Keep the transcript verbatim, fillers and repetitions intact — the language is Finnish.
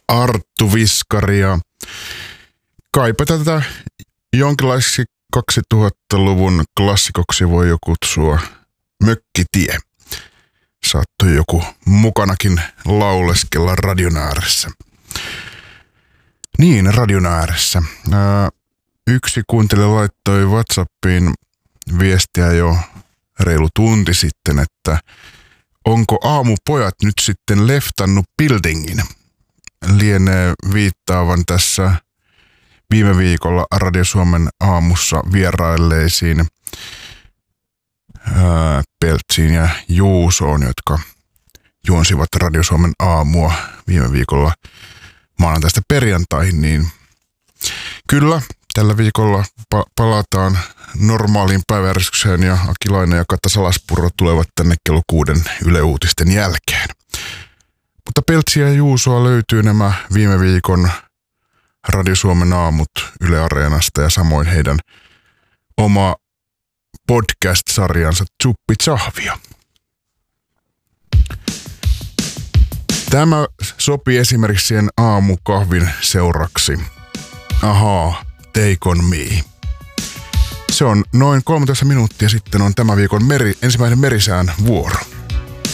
Arttu Viskari ja kaipa tätä jonkinlaiseksi kaksituhattaluvun klassikoksi voi jo kutsua Mökkitie. Saattoi joku mukanakin lauleskella radion ääressä. Niin, radion ääressä. Ää, yksi kuuntelija laittoi WhatsAppiin viestiä jo reilu tunti sitten, että onko aamupojat nyt sitten leftannut buildingin? Lienee viittaavan tässä viime viikolla Radio Suomen aamussa vierailleisiin ää, Peltsiin ja Juusoon, jotka juonsivat Radio Suomen aamua viime viikolla maanantaista perjantaihin, niin kyllä tällä viikolla pa- palataan normaaliin päiväjärjestykseen ja Akilainen ja Katta Salaspuro tulevat tänne kello kuuden Yle Uutisten jälkeen. Mutta Peltsiä ja Juusoa löytyy nämä viime viikon Radio Suomen aamut Yle Areenasta ja samoin heidän oma podcast-sarjansa Tsuppi Tsahvia. Tämä sopii esimerkiksi siihen aamukahvin seuraksi. Ahaa, take on me. Se on noin kolmetoista minuuttia sitten on tämä viikon meri, ensimmäinen merisään vuoro.